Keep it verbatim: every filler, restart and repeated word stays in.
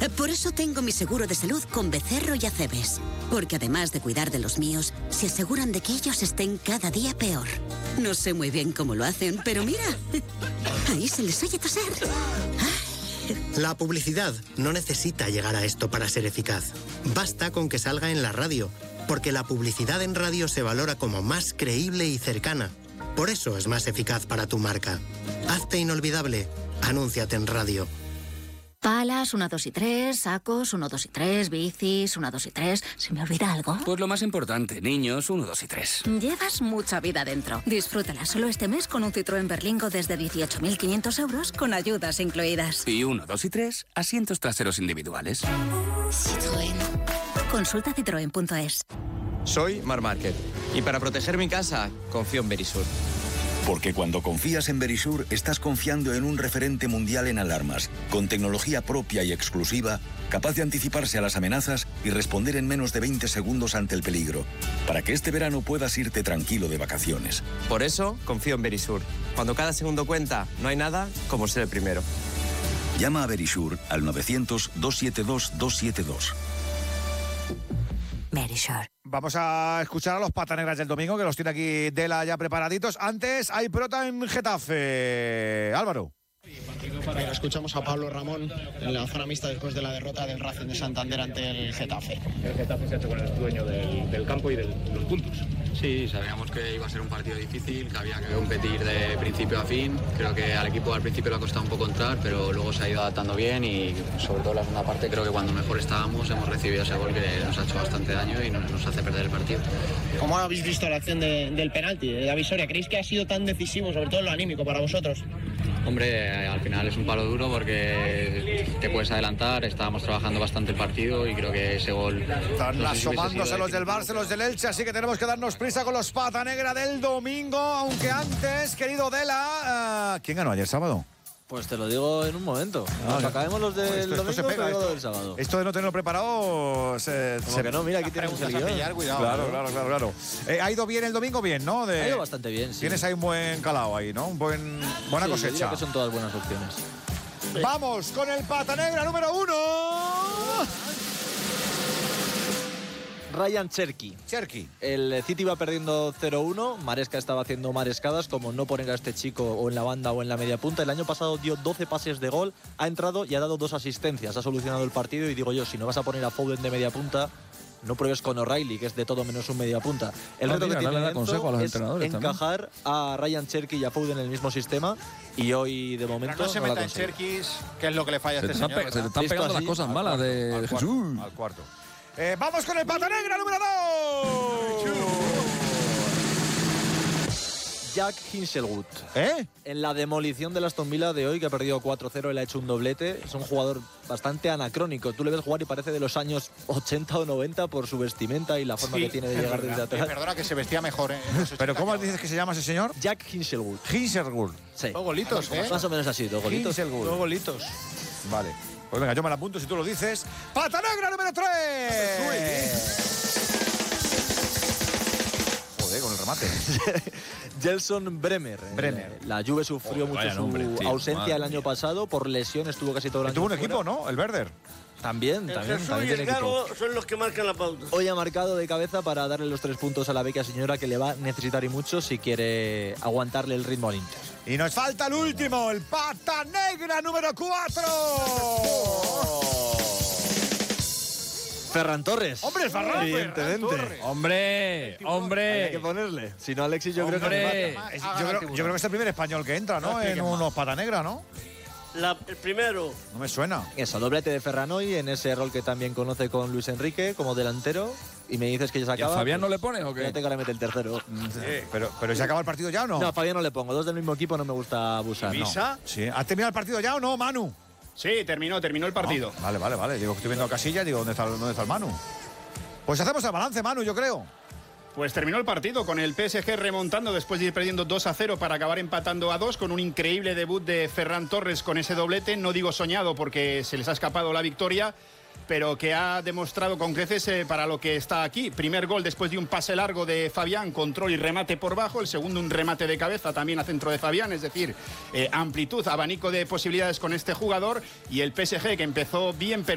Por eso tengo mi seguro de salud con Becerro y Acebes. Porque además de cuidar de los míos, se aseguran de que ellos estén cada día peor. No sé muy bien cómo lo hacen, pero mira, ahí se les oye toser. La publicidad no necesita llegar a esto para ser eficaz. Basta con que salga en la radio, porque la publicidad en radio se valora como más creíble y cercana. Por eso es más eficaz para tu marca. Hazte inolvidable. Anúnciate en radio. Palas, uno, dos y tres, sacos, uno, dos y tres, bicis, uno, dos y tres. ¿Se me olvida algo? Pues lo más importante, niños, uno, dos y tres. Llevas mucha vida dentro. Disfrútala solo este mes con un Citroën Berlingo desde dieciocho mil quinientos euros con ayudas incluidas. Y uno, dos y tres, asientos traseros individuales. Citroën. Consulta citroen punto es. Soy Mar Márquez y para proteger mi casa confío en Verisur. Porque cuando confías en Verisur, estás confiando en un referente mundial en alarmas, con tecnología propia y exclusiva, capaz de anticiparse a las amenazas y responder en menos de veinte segundos ante el peligro, para que este verano puedas irte tranquilo de vacaciones. Por eso confío en Verisur. Cuando cada segundo cuenta, no hay nada como ser el primero. Llama a Verisur al novecientos, doscientos setenta y dos, doscientos setenta y dos. Verisur. Vamos a escuchar a los patanegras del domingo, que los tiene aquí Dela ya preparaditos. Antes hay prota en Getafe. Álvaro. Pero escuchamos a Pablo Ramón en la zona mixta después de la derrota del Racing de Santander ante el Getafe. El Getafe se ha hecho con el dueño del, del campo y de los puntos. Sí, sabíamos que iba a ser un partido difícil, que había que competir de principio a fin. Creo que al equipo al principio le ha costado un poco entrar, pero luego se ha ido adaptando bien y sobre todo en la segunda parte creo que cuando mejor estábamos hemos recibido ese gol que nos ha hecho bastante daño y nos, nos hace perder el partido. ¿Cómo habéis visto la acción de, del penalti de David Soria? ¿Creéis que ha sido tan decisivo, sobre todo en lo anímico, para vosotros? Hombre, al final es un palo duro porque te puedes adelantar, estábamos trabajando bastante el partido y creo que ese gol... Están no sé si asomándose los del Barça, los del Elche, así que tenemos que darnos prisa con los pata negra del domingo, aunque antes, querido Dela, uh, ¿quién ganó ayer sábado? Pues te lo digo en un momento. Nos Ah, acabemos los del esto, esto domingo, se pega, te digo esto, del sábado. Esto de no tenerlo preparado se... Como se... que no, mira, aquí tenemos el guión. Cuidado, claro, ¿no? claro, claro, claro. Eh, ha ido bien el domingo, bien, ¿no? De... Ha ido bastante bien, sí. Tienes ahí un buen calado ahí, ¿no? Un buen, buena sí, cosecha. Yo diría que son todas buenas opciones. Vamos con el pata negra número uno. Ryan Cherki. Cherki. El City iba perdiendo cero uno. Maresca estaba haciendo marescadas, como no poner a este chico o en la banda o en la media punta. El año pasado dio doce pases de gol, ha entrado y ha dado dos asistencias. Ha solucionado el partido y digo yo, si no vas a poner a Foden de media punta, no pruebes con O'Reilly, que es de todo menos un media punta. El ah, reto mira, que tiene consejo a los es encajar también. a Ryan Cherki y a Foden en el mismo sistema y hoy de momento no se no meta en Cherkis, que es lo que le falla a se este te señor. Pe- se te están pegando las cosas malas cuarto, de al Jesús. Cuarto, al cuarto. Eh, vamos con el pata negra número dos. Jack Hinchelwood. ¿Eh? En la demolición del Aston Villa de hoy, que ha perdido cuatro cero, él ha hecho un doblete. Es un jugador bastante anacrónico. Tú le ves jugar y parece de los años ochenta o noventa por su vestimenta y la forma sí, que tiene de llegar desde atrás. Perdona, que se vestía mejor, ¿eh? ¿Pero cómo dices que se llama ese señor? Jack Hinchelwood. Hinchelwood. Sí. Dos golitos, ¿eh? Más o menos así, dos golitos. Hinchelwood. Dos golitos. Vale. Pues venga, yo me la apunto si tú lo dices. ¡Pata negra número tres! Joder, con el remate. Gelson Bremer. Bremer. Eh, la Juve sufrió Oh, mucho vaya su nombre, tío, ausencia madre el año mía. pasado. Por lesión estuvo casi todo el año Tuvo un fuera. equipo, ¿no? El Werder. También, el también, Jesús también y el tiene equipo. Gago son los que marcan la pauta. Hoy ha marcado de cabeza para darle los tres puntos a la beca señora, que le va a necesitar y mucho si quiere aguantarle el ritmo al Inter. Y nos falta el último, el pata negra número cuatro. Ferran Torres. ¡Hombre, Ferran! Evidentemente. Ferran Torres. Hombre, hombre. Hay que ponerle. Si no, Alexis, yo creo Hombre. que nos mata. Es- yo, creo, yo creo que es el primer español que entra, ¿no? En unos pata negra, ¿no? La, el primero. No me suena. Eso, doblete de Ferran hoy en ese rol que también conoce con Luis Enrique como delantero. Y me dices que ya se ¿Y a acaba. Fabián pues, no le pones o qué? Ya tengo que meter el tercero. Pero, pero ¿se acaba el partido ya o no? No, a Fabián no le pongo. Dos del mismo equipo no me gusta abusar. no. ¿Visa? Sí. ¿Has terminado el partido ya o no, Manu? Sí, terminó, terminó el partido. No. Vale, vale, vale. Digo, estoy viendo a Casilla y digo, ¿dónde está, ¿dónde está el Manu? Pues hacemos el balance, Manu, yo creo. Pues terminó el partido con el P S G remontando después de ir perdiendo dos a cero para acabar empatando a dos con un increíble debut de Ferran Torres con ese doblete. No digo soñado porque se les ha escapado la victoria, pero que ha demostrado con creces eh, para lo que está aquí. Primer gol después de un pase largo de Fabián, control y remate por bajo. El segundo un remate de cabeza también a centro de Fabián, es decir, eh, amplitud, abanico de posibilidades con este jugador. Y el P S G que empezó bien, pero